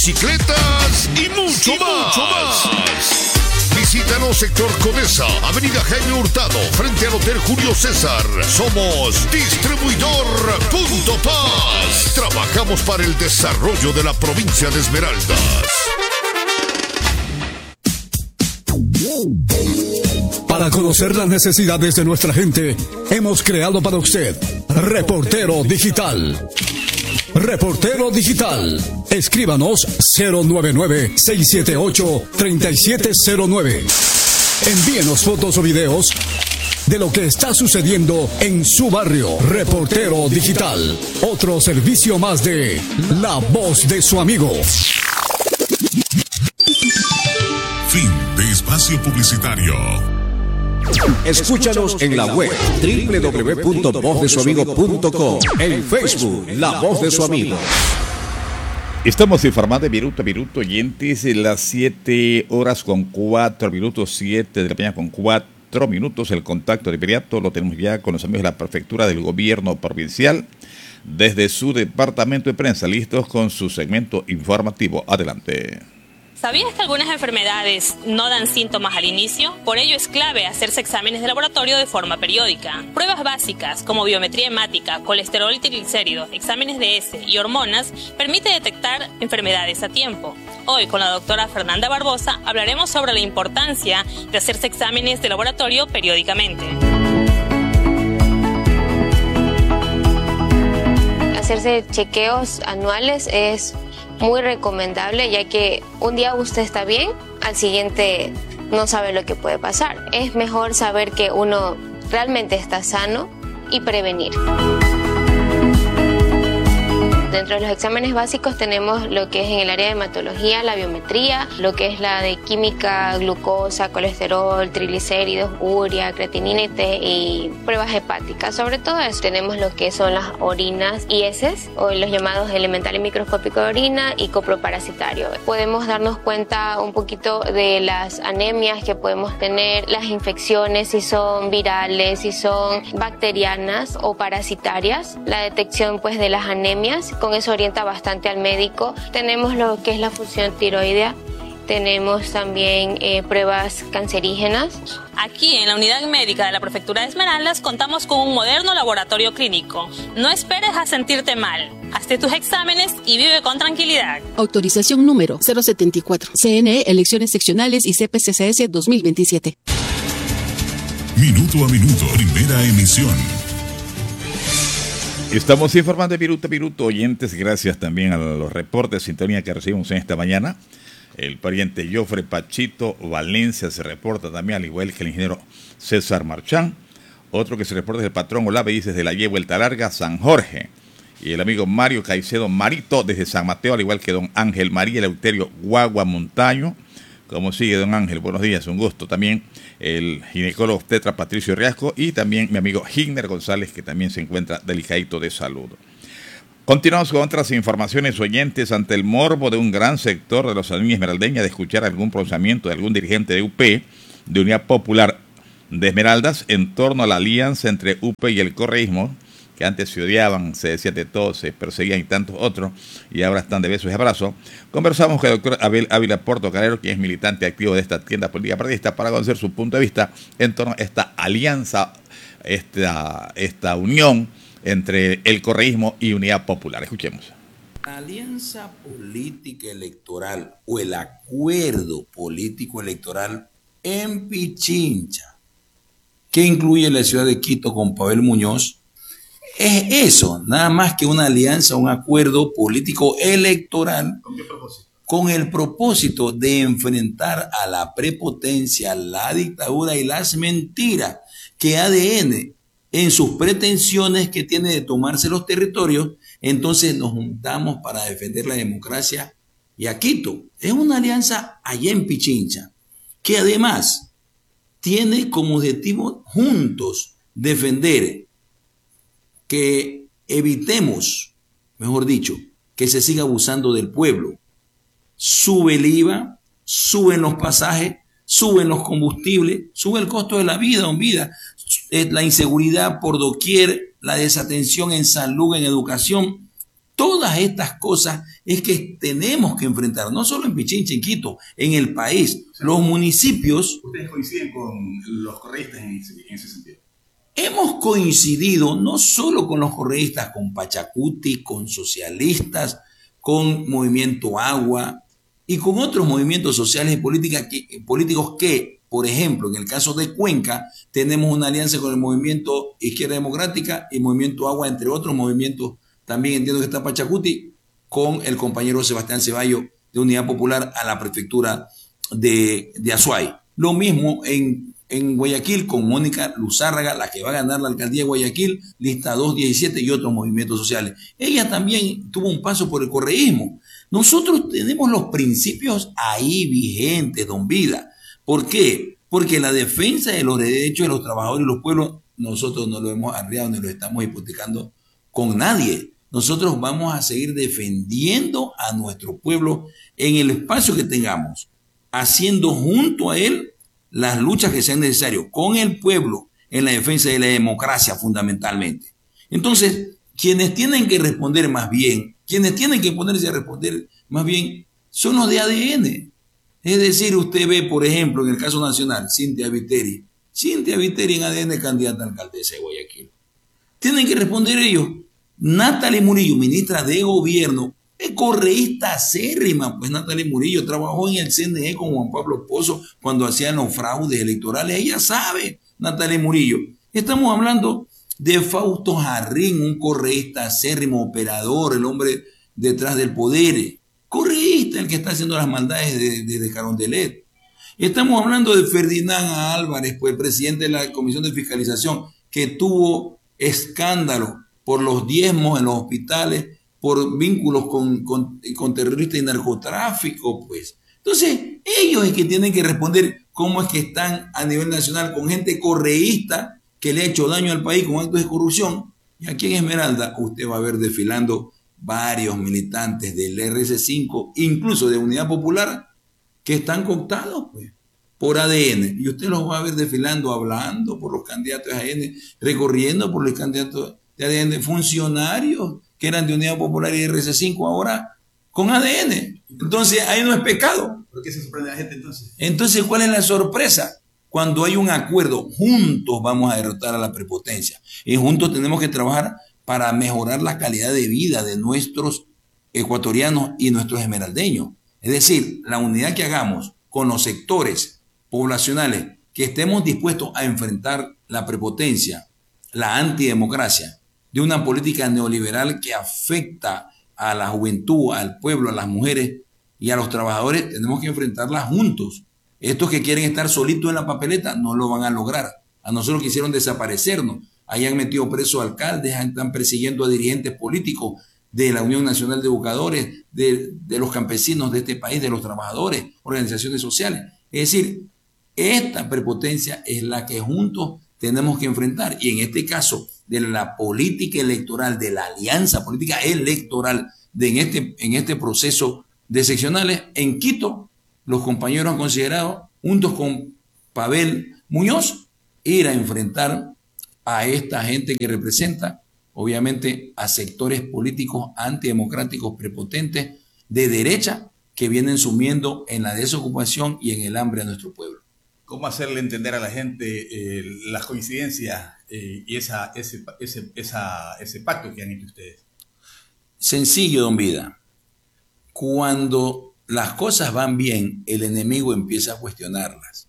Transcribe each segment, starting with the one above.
bicicletas y mucho más. Visítanos sector Codesa, Avenida Jaime Hurtado, frente al Hotel Julio César. Somos Distribuidor Punto Paz. Trabajamos para el desarrollo de la provincia de Esmeraldas. Para conocer las necesidades de nuestra gente, hemos creado para usted Reportero Digital. Reportero Digital. Escríbanos 099-678-3709. Envíenos fotos o videos de lo que está sucediendo en su barrio. Reportero Digital. Otro servicio más de La Voz de su amigo. Fin de espacio publicitario. Escúchanos en la web www.vozdesuamigo.com, en Facebook La Voz de su Amigo. Estamos informando de minuto, oyentes, las 7 horas con 4 minutos, 7 de la mañana con 4 minutos. El contacto de inmediato lo tenemos ya con los amigos de la Prefectura del Gobierno Provincial desde su departamento de prensa, listos con su segmento informativo. Adelante. ¿Sabías que algunas enfermedades no dan síntomas al inicio? Por ello es clave hacerse exámenes de laboratorio de forma periódica. Pruebas básicas como biometría hemática, colesterol y triglicéridos, exámenes de heces y hormonas permite detectar enfermedades a tiempo. Hoy con la doctora Fernanda Barbosa hablaremos sobre la importancia de hacerse exámenes de laboratorio periódicamente. Hacerse chequeos anuales es muy recomendable, ya que un día usted está bien, al siguiente no sabe lo que puede pasar. Es mejor saber que uno realmente está sano y prevenir. Dentro de los exámenes básicos tenemos lo que es en el área de hematología, la biometría, lo que es la de química, glucosa, colesterol, triglicéridos, urea, creatinina y pruebas hepáticas. Sobre todo eso tenemos lo que son las orinas y heces, o los llamados elemental y microscópico de orina y coproparasitario. Podemos darnos cuenta un poquito de las anemias que podemos tener, las infecciones, si son virales, si son bacterianas o parasitarias, la detección pues de las anemias. Con eso orienta bastante al médico. Tenemos lo que es la función tiroidea. Tenemos también pruebas cancerígenas. Aquí en la unidad médica de la Prefectura de Esmeraldas contamos con un moderno laboratorio clínico. No esperes a sentirte mal. Hazte tus exámenes y vive con tranquilidad. Autorización número 074. CNE, Elecciones Seccionales y CPCCS 2027. Minuto a minuto, primera emisión. Estamos informando de minuto a minuto, oyentes, gracias también a los reportes de sintonía que recibimos en esta mañana. El pariente Jofre Pachito Valencia se reporta también, al igual que el ingeniero César Marchán. Otro que se reporta es el patrón Olave, dice desde la Y Vuelta Larga, San Jorge. Y el amigo Mario Caicedo Marito desde San Mateo, al igual que don Ángel María Eleuterio Guagua Montaño. ¿Cómo sigue, don Ángel? Buenos días, un gusto. También el ginecólogo obstetra Patricio Riasco y también mi amigo Gigner González, que también se encuentra delicadito de salud. Continuamos con otras informaciones, oyentes. Ante el morbo de un gran sector de los familia esmeraldeña de escuchar algún pronunciamiento de algún dirigente de UP, de Unidad Popular de Esmeraldas, en torno a la alianza entre UP y el correísmo, que antes se odiaban, se decía de todo, se perseguían y tantos otros, y ahora están de besos y abrazos. Conversamos con el doctor Abel Ávila Portocarrero, quien es militante activo de esta tienda política partidista, para conocer su punto de vista en torno a esta alianza, esta unión entre el correísmo y Unidad Popular. Escuchemos. La alianza política electoral o el acuerdo político electoral en Pichincha, que incluye la ciudad de Quito con Pavel Muñoz, es eso, nada más que una alianza, un acuerdo político electoral. ¿Con qué propósito? Con el propósito de enfrentar a la prepotencia, la dictadura y las mentiras que ADN en sus pretensiones que tiene de tomarse los territorios. Entonces nos juntamos para defender la democracia y a Quito. Es una alianza allá en Pichincha, que además tiene como objetivo juntos defender que evitemos, mejor dicho, que se siga abusando del pueblo. Sube el IVA, suben los pasajes, suben los combustibles, sube el costo de la vida, la inseguridad por doquier, la desatención en salud, en educación. Todas estas cosas es que tenemos que enfrentar, no solo en Pichincha, en Quito, en el país. Los municipios... ¿Ustedes coinciden con los correístas en ese sentido? Hemos coincidido no solo con los correístas, con Pachacuti, con socialistas, con Movimiento Agua y con otros movimientos sociales y políticos que, por ejemplo, en el caso de Cuenca, tenemos una alianza con el Movimiento Izquierda Democrática y Movimiento Agua, entre otros movimientos. También entiendo que está Pachacuti con el compañero Sebastián Ceballos de Unidad Popular a la prefectura de Azuay. Lo mismo en Guayaquil con Mónica Luzárraga, la que va a ganar la alcaldía de Guayaquil, lista 217 y otros movimientos sociales. Ella también tuvo un paso por el correísmo. Nosotros tenemos los principios ahí vigentes, don Vida. ¿Por qué? Porque la defensa de los derechos de los trabajadores y los pueblos, nosotros no lo hemos arriado ni lo estamos hipotecando con nadie. Nosotros vamos a seguir defendiendo a nuestro pueblo en el espacio que tengamos, haciendo junto a él las luchas que sean necesarias con el pueblo en la defensa de la democracia fundamentalmente. Entonces, quienes tienen que responder más bien, quienes tienen que ponerse a responder más bien, son los de ADN. Es decir, usted ve, por ejemplo, en el caso nacional, Cintia Viteri en ADN candidata a alcaldesa de Guayaquil. Tienen que responder ellos. Natalie Murillo, ministra de Gobierno, es correísta acérrima, pues Natalie Murillo trabajó en el CNE con Juan Pablo Pozo cuando hacían los fraudes electorales. Ella sabe, Natalie Murillo. Estamos hablando de Fausto Jarrín, un correísta acérrimo, operador, el hombre detrás del poder. Correísta, el que está haciendo las maldades de Carondelet. Estamos hablando de Ferdinand Álvarez, pues presidente de la Comisión de Fiscalización, que tuvo escándalo por los diezmos en los hospitales, por vínculos con terroristas y narcotráfico, pues. Entonces, ellos es que tienen que responder cómo es que están a nivel nacional con gente correísta que le ha hecho daño al país con actos de corrupción. Y aquí en Esmeralda usted va a ver desfilando varios militantes del RC5, incluso de Unidad Popular, que están cooptados, pues, por ADN. Y usted los va a ver desfilando, hablando por los candidatos de ADN, recorriendo por los candidatos de ADN, funcionarios que eran de Unidad Popular y RC5 ahora con ADN. Entonces, ahí no es pecado. ¿Por qué se sorprende a la gente entonces? Entonces, ¿cuál es la sorpresa? Cuando hay un acuerdo, juntos vamos a derrotar a la prepotencia. Y juntos tenemos que trabajar para mejorar la calidad de vida de nuestros ecuatorianos y nuestros esmeraldeños. Es decir, la unidad que hagamos con los sectores poblacionales que estemos dispuestos a enfrentar la prepotencia, la antidemocracia, de una política neoliberal que afecta a la juventud, al pueblo, a las mujeres y a los trabajadores, tenemos que enfrentarla juntos. Estos que quieren estar solitos en la papeleta no lo van a lograr. A nosotros quisieron desaparecernos. Ahí han metido presos alcaldes, están persiguiendo a dirigentes políticos de la Unión Nacional de Educadores, de los campesinos de este país, de los trabajadores, organizaciones sociales. Es decir, esta prepotencia es la que juntos tenemos que enfrentar. Y en este caso, de la política electoral, de la alianza política electoral en este proceso de seccionales, en Quito, los compañeros han considerado, juntos con Pavel Muñoz, ir a enfrentar a esta gente que representa, obviamente, a sectores políticos antidemocráticos prepotentes de derecha que vienen sumiendo en la desocupación y en el hambre a nuestro pueblo. ¿Cómo hacerle entender a la gente las coincidencias y ese pacto que han hecho ustedes? Sencillo, don Vida. Cuando las cosas van bien, el enemigo empieza a cuestionarlas.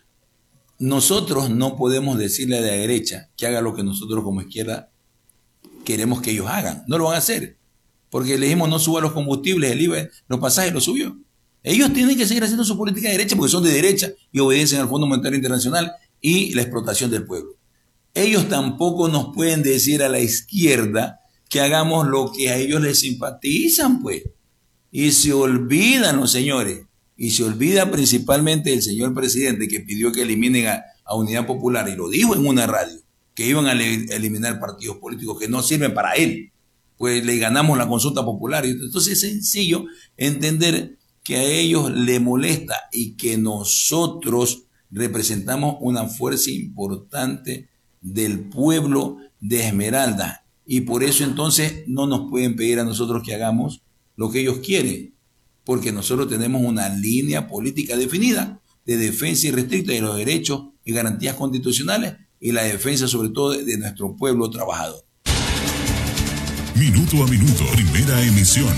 Nosotros no podemos decirle a la derecha que haga lo que nosotros como izquierda queremos que ellos hagan. No lo van a hacer. Porque le dijimos no suba los combustibles, el IVA, los pasajes, lo subió. Ellos tienen que seguir haciendo su política de derecha porque son de derecha y obedecen al Fondo Monetario Internacional y la explotación del pueblo. Ellos tampoco nos pueden decir a la izquierda que hagamos lo que a ellos les simpatizan, pues. Y se olvidan los señores. Y se olvida principalmente el señor presidente que pidió que eliminen a Unidad Popular y lo dijo en una radio, que iban a eliminar partidos políticos que no sirven para él. Pues le ganamos la consulta popular. Entonces es sencillo entender que a ellos les molesta y que nosotros representamos una fuerza importante del pueblo de Esmeralda, Y por eso entonces no nos pueden pedir a nosotros que hagamos lo que ellos quieren, porque nosotros tenemos una línea política definida de defensa irrestricta de los derechos y garantías constitucionales y la defensa sobre todo de nuestro pueblo trabajador. Minuto a minuto, primera emisión.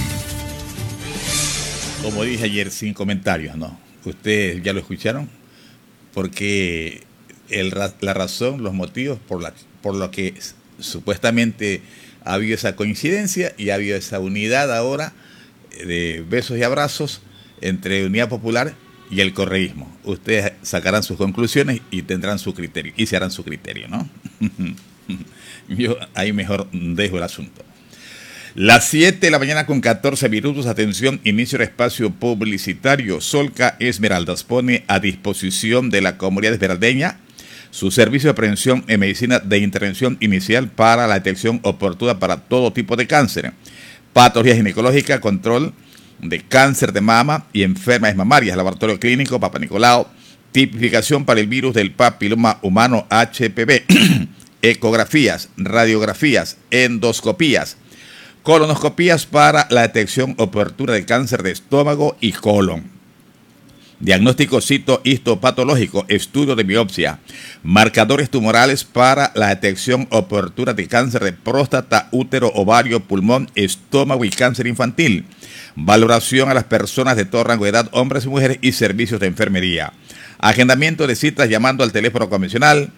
Como dije ayer, sin comentarios, ¿no? Ustedes ya lo escucharon, porque la razón, los motivos por lo que supuestamente ha habido esa coincidencia y ha habido esa unidad ahora de besos y abrazos entre Unidad Popular y el correísmo. Ustedes sacarán sus conclusiones y tendrán su criterio, y se harán su criterio, ¿no? Yo ahí mejor dejo el asunto. Las 7 de la mañana con 14 minutos, atención, inicio del espacio publicitario. Solca Esmeraldas pone a disposición de la comunidad esmeraldeña su servicio de prevención en medicina de intervención inicial para la detección oportuna para todo tipo de cáncer, patología ginecológica, control de cáncer de mama y enfermedades mamarias, laboratorio clínico Papa Nicolau, tipificación para el virus del papiloma humano HPV, ecografías, radiografías, endoscopías, colonoscopías para la detección oportuna de cáncer de estómago y colon, diagnóstico citohistopatológico, estudio de biopsia, marcadores tumorales para la detección oportuna de cáncer de próstata, útero, ovario, pulmón, estómago y cáncer infantil, valoración a las personas de todo rango de edad, hombres y mujeres, y servicios de enfermería. Agendamiento de citas llamando al teléfono convencional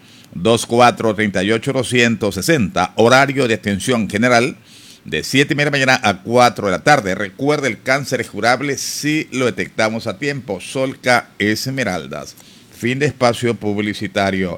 2438-260, horario de atención general de 7:30 de la mañana a 4 de la tarde. Recuerde, el cáncer es curable si lo detectamos a tiempo. Solca Esmeraldas. Fin de espacio publicitario.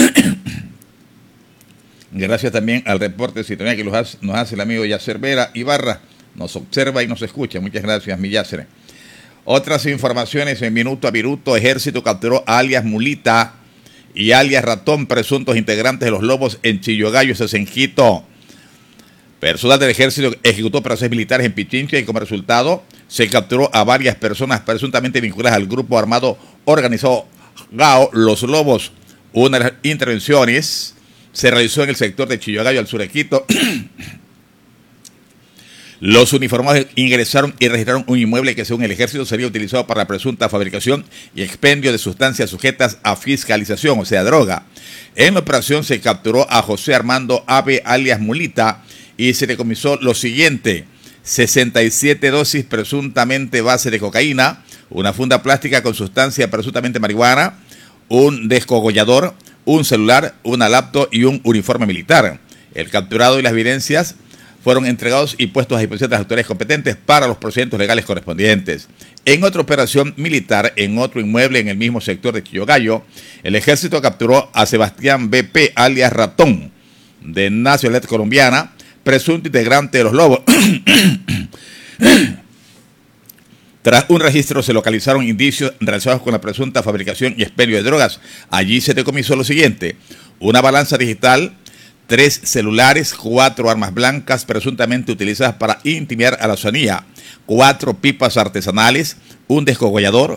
Gracias también al reporte de sintonía que nos hace el amigo Yacer Vera Ibarra. Nos observa y nos escucha. Muchas gracias, mi Yacer. Otras informaciones en minuto a minuto. Ejército capturó a alias Mulita y alias Ratón, presuntos integrantes de los Lobos en Chillogallo, Sesenjito. Personal del Ejército ejecutó operaciones militares en Pichincha y como resultado se capturó a varias personas presuntamente vinculadas al grupo armado organizado GAO Los Lobos. Una de las intervenciones se realizó en el sector de Chillogallo, al sur de Quito. Los uniformados ingresaron y registraron un inmueble que según el Ejército sería utilizado para la presunta fabricación y expendio de sustancias sujetas a fiscalización, o sea, droga. En la operación se capturó a José Armando Ave alias Mulita y se decomisó lo siguiente: 67 dosis presuntamente base de cocaína, una funda plástica con sustancia presuntamente marihuana, un descogollador, un celular, una laptop y un uniforme militar. El capturado y las evidencias fueron entregados y puestos a disposición de las autoridades competentes para los procedimientos legales correspondientes. En otra operación militar, en otro inmueble en el mismo sector de Chillogallo, el Ejército capturó a Sebastián BP, alias Ratón, de nacionalidad colombiana, presunto integrante de los Lobos. Tras un registro se localizaron indicios relacionados con la presunta fabricación y expendio de drogas. Allí se decomisó lo siguiente: una balanza digital, 3 celulares, 4 armas blancas presuntamente utilizadas para intimidar a la ciudadanía, 4 pipas artesanales, un descogollador,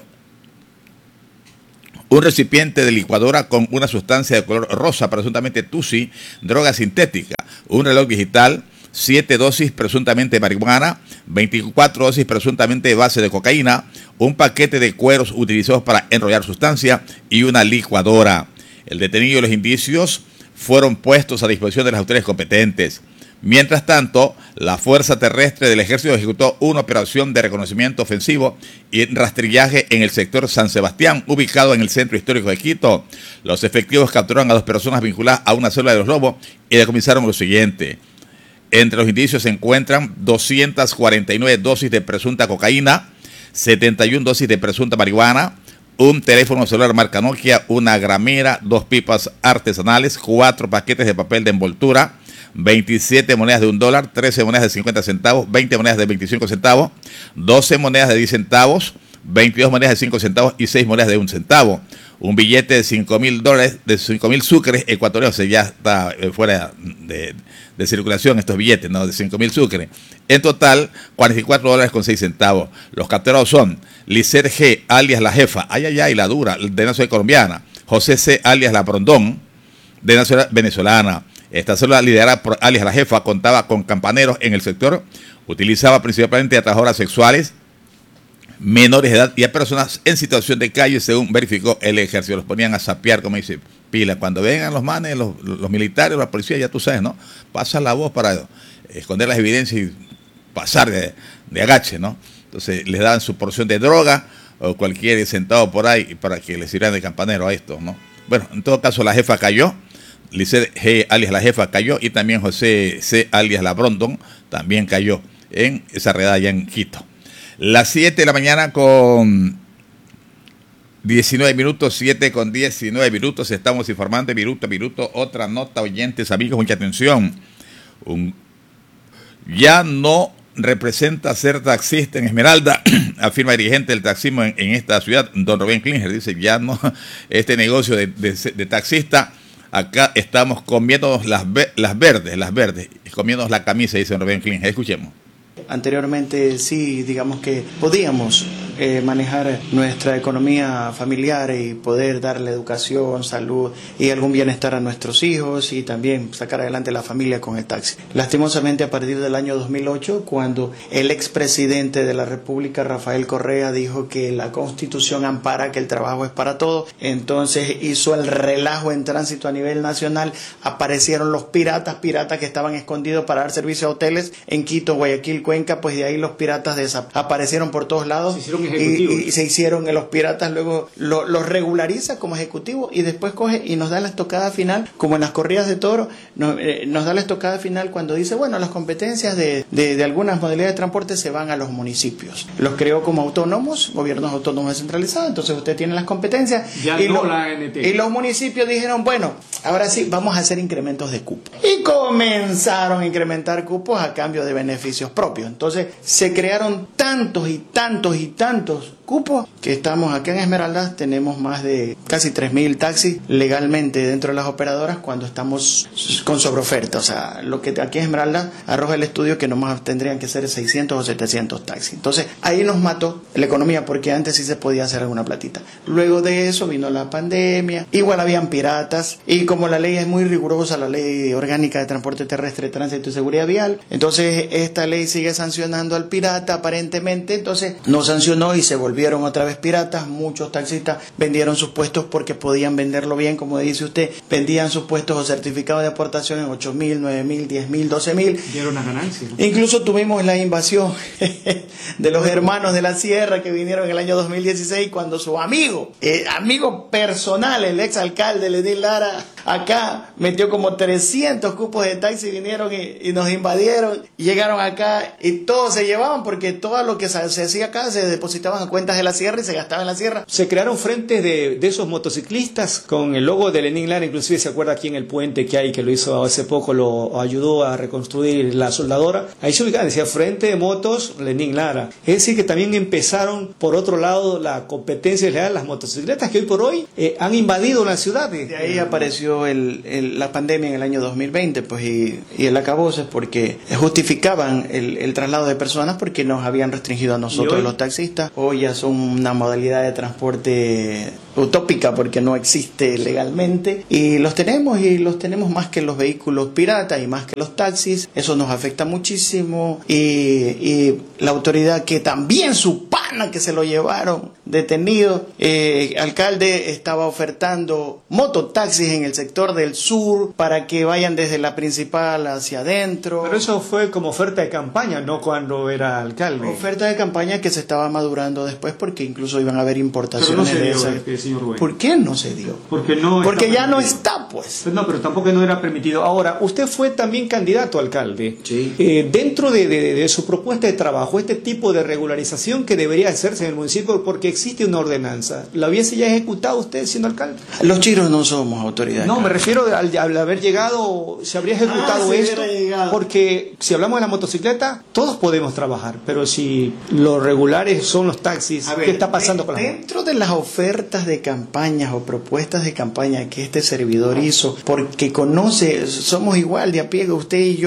un recipiente de licuadora con una sustancia de color rosa, presuntamente tusi, droga sintética, un reloj digital, 7 dosis presuntamente de marihuana, 24 dosis presuntamente de base de cocaína, un paquete de cueros utilizados para enrollar sustancia y una licuadora. El detenido y los indicios fueron puestos a disposición de las autoridades competentes. Mientras tanto, la Fuerza Terrestre del Ejército ejecutó una operación de reconocimiento ofensivo y rastrillaje en el sector San Sebastián, ubicado en el centro histórico de Quito. Los efectivos capturaron a 2 personas vinculadas a una célula de los Lobos y decomisaron lo siguiente: entre los indicios se encuentran 249 dosis de presunta cocaína, 71 dosis de presunta marihuana, un teléfono celular marca Nokia, una gramera, 2 pipas artesanales, 4 paquetes de papel de envoltura, 27 monedas de $1, 13 monedas de 50 centavos, 20 monedas de 25 centavos, 12 monedas de 10 centavos, 22 monedas de 5 centavos y 6 monedas de 1 centavo. Un billete de $5,000, de 5,000 sucres ecuatorianos, o sea, ya está fuera de circulación estos billetes, ¿no? De 5,000 sucres. En total, $44 con 6 centavos. Los capturados son Lisset G, alias La Jefa, y la dura, de nacionalidad colombiana; José C, alias La Brondón, de nacionalidad venezolana; Esta célula, liderada por alias La Jefa, contaba con campaneros en el sector, utilizaba principalmente a trabajadoras sexuales, menores de edad y a personas en situación de calle, según verificó el ejército. Los ponían a sapear, como dice Pila. Cuando vengan los manes, los militares, la policía, ya tú sabes, ¿no? Pasan la voz para esconder las evidencias y pasar de agache, ¿no? Entonces les daban su porción de droga o cualquier centavo por ahí para que les sirvan de campanero a estos, ¿no? Bueno, en todo caso la jefa cayó, Lisset G. alias La Jefa cayó, y también José C. alias La Brondon también cayó en esa redada allá en Quito. Las 7 de la mañana con 19 minutos, 7 con 19 minutos, estamos informando minuto a minuto. Otra nota, oyentes, amigos, mucha atención. Ya no representa ser taxista en Esmeralda, afirma el dirigente del taxismo en esta ciudad, don Rubén Klinger. Dice, ya no, este negocio de taxista, acá estamos comiéndonos las verdes, comiéndonos la camisa, dice don Rubén Klinger. Escuchemos. Anteriormente sí, digamos que podíamos manejar nuestra economía familiar y poder darle educación, salud y algún bienestar a nuestros hijos y también sacar adelante la familia con el taxi. Lastimosamente, a partir del año 2008, cuando el expresidente de la República, Rafael Correa, dijo que la Constitución ampara que el trabajo es para todos, entonces hizo el relajo en tránsito a nivel nacional, aparecieron los piratas que estaban escondidos para dar servicio a hoteles en Quito, Guayaquil, Cuenca, pues de ahí los piratas aparecieron por todos lados y se hicieron los piratas, luego los regulariza como ejecutivo y después coge y nos da la estocada final, como en las corridas de toro, nos da la estocada final cuando dice, bueno, las competencias de algunas modalidades de transporte se van a los municipios. Los creó como autónomos, gobiernos autónomos descentralizados, entonces usted tiene las competencias y los municipios dijeron, bueno, ahora sí, vamos a hacer incrementos de cupos. Y comenzaron a incrementar cupos a cambio de beneficios propios. Entonces se crearon tantos cupos que estamos acá en Esmeraldas, tenemos más de casi 3.000 taxis legalmente dentro de las operadoras cuando estamos con sobreoferta. O sea, lo que aquí en Esmeraldas arroja el estudio que nomás tendrían que ser 600 o 700 taxis. Entonces ahí nos mató la economía porque antes sí se podía hacer alguna platita. Luego de eso vino la pandemia, igual habían piratas y como la ley es muy rigurosa, la ley orgánica de transporte terrestre, tránsito y seguridad vial, entonces esta ley sigue sancionando al pirata aparentemente, entonces no sancionó y se volvieron otra vez piratas. Muchos taxistas vendieron sus puestos porque podían venderlo bien, como dice usted, vendían sus puestos o certificados de aportación en 8.000, 9.000, 10.000, 12.000. Y era una ganancia, ¿no? Incluso tuvimos la invasión de los hermanos de la Sierra que vinieron en el año 2016 cuando su amigo personal, el exalcalde Lenín Lara, acá metió como 300 cupos de taxi, vinieron y nos invadieron, y llegaron acá y todos se llevaban porque todo lo que se hacía acá se depositaban a cuentas de la Sierra y se gastaba en la Sierra. Se crearon frentes de esos motociclistas con el logo de Lenín Lara, inclusive se acuerda aquí en el puente que hay, que lo hizo hace poco, lo ayudó a reconstruir la soldadora, ahí se ubicaba, decía Frente de Motos Lenín Lara. Es decir que también empezaron por otro lado la competencia de las motocicletas que hoy por hoy han invadido la ciudad. De ahí apareció la pandemia en el año 2020, pues y el acabose porque justificaban el traslado de personas porque nos habían restringido a nosotros los taxistas. Hoy ya son una modalidad de transporte utópica porque no existe legalmente y los tenemos más que los vehículos piratas y más que los taxis. Eso nos afecta muchísimo y la autoridad que también su pana que se lo llevaron detenido, alcalde estaba ofertando mototaxis en el sector del sur para que vayan desde la principal hacia adentro. Pero eso fue como oferta de campaña, no cuando era alcalde. Oferta de campaña que se estaba madurando después porque incluso iban a haber importaciones de esa. ¿Por qué no se dio? Porque ya no está, pues. No, pero tampoco no era permitido. Ahora, usted fue también candidato a alcalde. Sí. Dentro de su propuesta de trabajo, este tipo de regularización que debería hacerse en el municipio porque existe una ordenanza, ¿la hubiese ya ejecutado usted siendo alcalde? Los chiros no somos autoridad. No, me refiero al haber llegado, se habría ejecutado esto, porque si hablamos de la motocicleta, todos podemos trabajar, pero si los regulares son los taxis, ¿qué está pasando con dentro de las ofertas de campañas o propuestas de campaña que este servidor hizo, porque somos igual de a pie que usted y yo,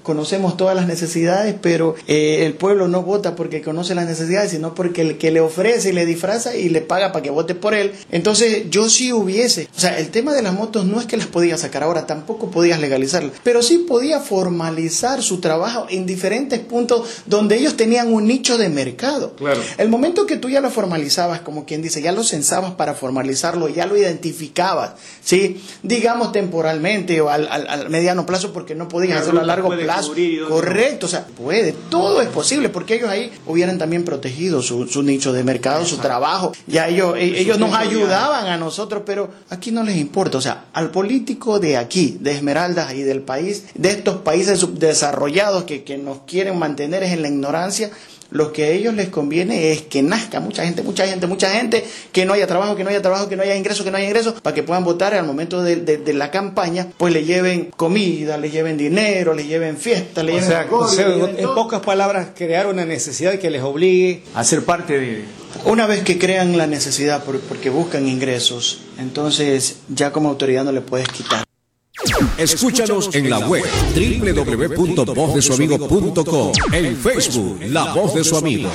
conocemos todas las necesidades, pero el pueblo no vota porque conoce las necesidades, sino porque el que le ofrece y le disfraza y le paga para que vote por él. Entonces yo sí hubiese, o sea, el tema de las motos no es que las podías sacar ahora, tampoco podías legalizarlas, pero sí podía formalizar su trabajo en diferentes puntos donde ellos tenían un nicho de mercado. Claro. El momento que tú ya lo formalizabas, como quien dice, ya lo censabas para formalizarlo, ya lo identificabas, ¿sí? Digamos temporalmente o al mediano plazo, porque no podías hacerlo a largo plazo. Correcto, o sea, todo es posible, porque ellos ahí hubieran también protegido su nicho de mercado, su trabajo. Ya ellos nos ayudaban a nosotros, pero aquí no les importa. O sea, al político de aquí, de Esmeraldas y del país, de estos países subdesarrollados que nos quieren mantener en la ignorancia, lo que a ellos les conviene es que nazca mucha gente, que no haya trabajo, que no haya ingresos, para que puedan votar al momento de la campaña, pues le lleven comida, le lleven dinero, le lleven fiestas, le lleven alcohol, en pocas palabras, crear una necesidad que les obligue a ser parte de... Una vez que crean la necesidad porque buscan ingresos, entonces ya como autoridad no le puedes quitar. Escúchanos en la web www.vozdesuamigo.com, en Facebook La Voz de su Amigo.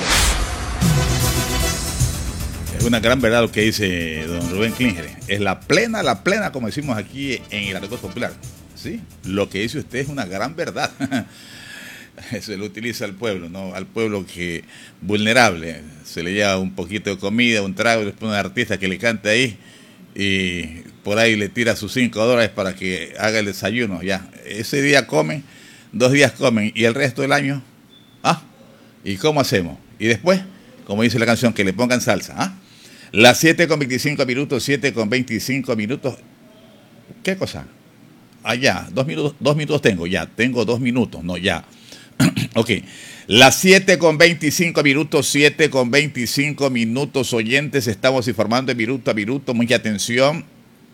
Es una gran verdad lo que dice don Rubén Klinger. Es la plena, como decimos aquí en el argot popular. ¿Sí? Lo que dice usted es una gran verdad. Se lo utiliza al pueblo, ¿no? Al pueblo que vulnerable. Se le lleva un poquito de comida, un trago, después un artista que le cante ahí y por ahí le tira sus $5 para que haga el desayuno. Ya, ese día comen, 2 días comen y el resto del año, ¿y cómo hacemos? Y después, como dice la canción, que le pongan salsa, Las 7:25 minutos, 7:25 minutos. ¿Qué cosa? Ya, 2 minutos tengo, tengo 2 minutos, no, ya. Ok, las 7:25 minutos, 7:25 minutos, oyentes, estamos informando de minuto a minuto, mucha atención.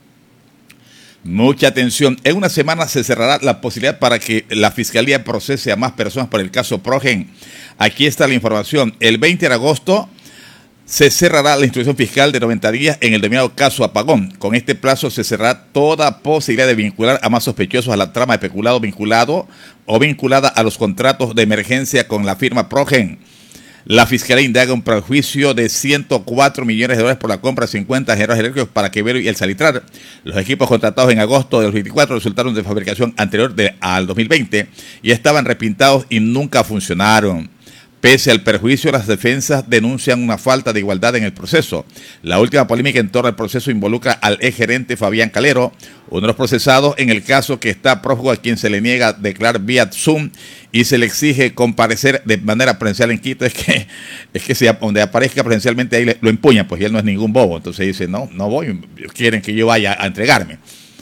En una semana se cerrará la posibilidad para que la Fiscalía procese a más personas por el caso Progen. Aquí está la información. El 20 de agosto se cerrará la instrucción fiscal de 90 días en el denominado caso Apagón. Con este plazo se cerrará toda posibilidad de vincular a más sospechosos a la trama de peculado vinculado o vinculada a los contratos de emergencia con la firma Progen. La Fiscalía indaga un perjuicio de $104 millones por la compra de 50 generadores eléctricos para Quevedo y El Salitral. Los equipos contratados en agosto de 2024 resultaron de fabricación anterior al 2020 y estaban repintados y nunca funcionaron. Pese al perjuicio, las defensas denuncian una falta de igualdad en el proceso. La última polémica en torno al proceso involucra al exgerente Fabián Calero, uno de los procesados en el caso que está prófugo, a quien se le niega declarar vía Zoom y se le exige comparecer de manera presencial en Quito. Es que si donde aparezca presencialmente ahí lo empuñan, pues y él no es ningún bobo. Entonces dice, no voy, quieren que yo vaya a entregarme.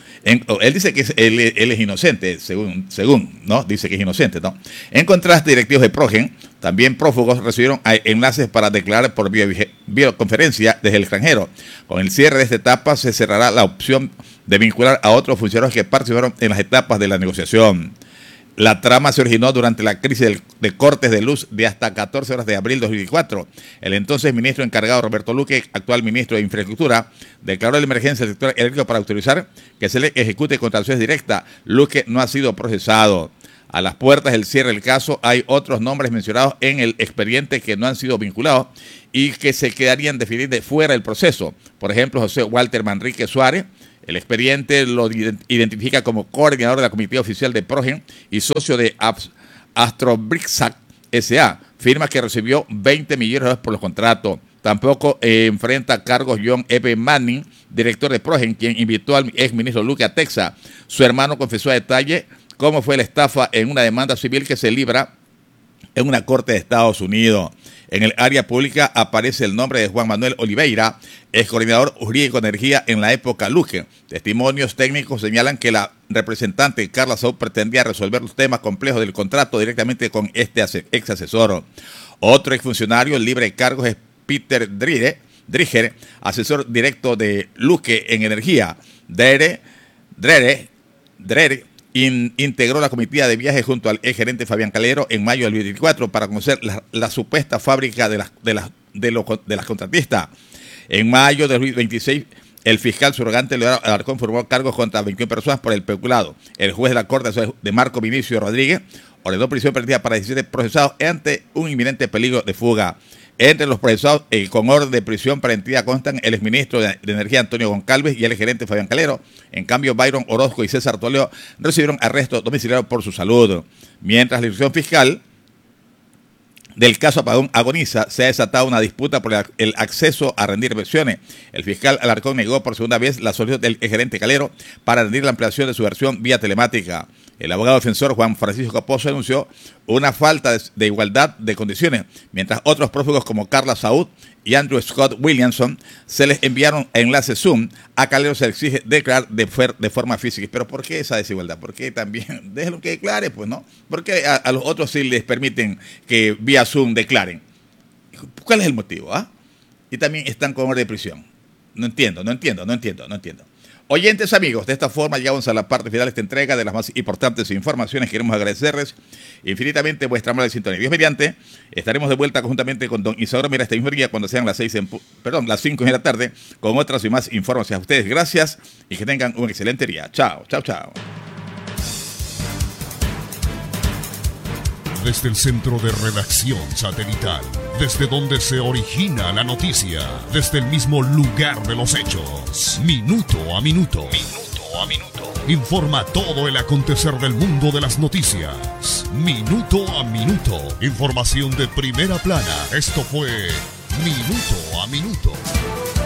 Él dice que él es inocente, según, ¿no? Dice que es inocente, ¿no? En contraste, directivos de Progen, también prófugos, recibieron enlaces para declarar por videoconferencia desde el extranjero. Con el cierre de esta etapa se cerrará la opción de vincular a otros funcionarios que participaron en las etapas de la negociación. La trama se originó durante la crisis de cortes de luz de hasta 14 horas de abril de 2024. El entonces ministro encargado Roberto Luque, actual ministro de Infraestructura, declaró la emergencia del sector eléctrico para autorizar que se le ejecute contrataciones directas. Luque no ha sido procesado. A las puertas del cierre del caso hay otros nombres mencionados en el expediente que no han sido vinculados y que se quedarían definidos fuera del proceso. Por ejemplo, José Walter Manrique Suárez. El expediente lo identifica como coordinador de la comitiva oficial de Progen y socio de Astrobrixac S.A., firma que recibió $20 millones por los contratos. Tampoco enfrenta cargos John F. Manning, director de Progen, quien invitó al exministro Luque a Texas. Su hermano confesó a detalle cómo fue la estafa en una demanda civil que se libra en una corte de Estados Unidos. En el área pública aparece el nombre de Juan Manuel Oliveira, ex coordinador jurídico de energía en la época Luque. Testimonios técnicos señalan que la representante Carla Saúl pretendía resolver los temas complejos del contrato directamente con este ex asesor. Otro exfuncionario libre de cargos es Peter Driger, asesor directo de Luque en energía. Drere integró la comitiva de viaje junto al exgerente Fabián Calero en mayo del 2024 para conocer la supuesta fábrica de las contratistas. En mayo del 2026, el fiscal surrogante Leonardo Alarcón formó cargos contra 21 personas por el peculado. El juez de la Corte de Marco Vinicio Rodríguez ordenó prisión preventiva para 17 procesados ante un inminente peligro de fuga. Entre los procesados con orden de prisión preventiva constan el exministro de Energía Antonio Goncalves y el gerente Fabián Calero. En cambio, Byron Orozco y César Toledo recibieron arresto domiciliario por su salud. Mientras la institución fiscal del caso Apagón agoniza, se ha desatado una disputa por el acceso a rendir versiones. El fiscal Alarcón negó por segunda vez la solicitud del gerente Calero para rendir la ampliación de su versión vía telemática. El abogado defensor Juan Francisco Caposo denunció una falta de igualdad de condiciones, mientras otros prófugos como Carla Saúd y Andrew Scott Williamson se les enviaron enlaces Zoom. A Calero se le exige declarar de forma física. Pero ¿por qué esa desigualdad? ¿Por qué también? Déjenlo que declare, pues, ¿no? ¿Por qué a los otros sí les permiten que vía Zoom declaren? ¿Cuál es el motivo? Y también están con orden de prisión. No entiendo. Oyentes amigos, de esta forma llegamos a la parte final de esta entrega de las más importantes informaciones. Queremos agradecerles infinitamente vuestra amable sintonía. Dios mediante, estaremos de vuelta conjuntamente con don Isidoro Mira este mismo día cuando sean las 5 de la tarde con otras y más informaciones. A ustedes gracias y que tengan un excelente día. Chao. Desde el centro de redacción satelital, desde donde se origina la noticia, desde el mismo lugar de los hechos, minuto a minuto, informa todo el acontecer del mundo de las noticias, minuto a minuto, información de primera plana. Esto fue Minuto a Minuto.